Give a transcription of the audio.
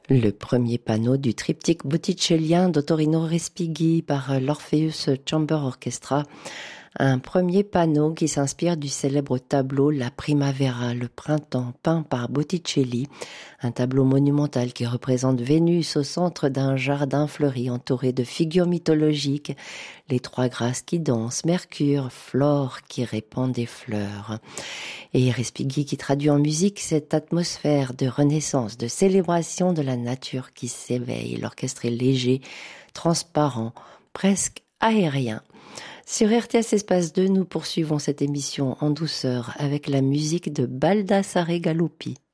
Le premier panneau du triptyque botticellien d'Ottorino Respighi par l'Orpheus Chamber Orchestra. Un premier panneau qui s'inspire du célèbre tableau La Primavera, le printemps, peint par Botticelli. Un tableau monumental qui représente Vénus au centre d'un jardin fleuri entouré de figures mythologiques. Les trois grâces qui dansent, Mercure, Flore qui répand des fleurs. Et Respighi qui traduit en musique cette atmosphère de renaissance, de célébration de la nature qui s'éveille. L'orchestre est léger, transparent, presque aérien. Sur RTS Espace 2, nous poursuivons cette émission en douceur avec la musique de Baldassare Galuppi.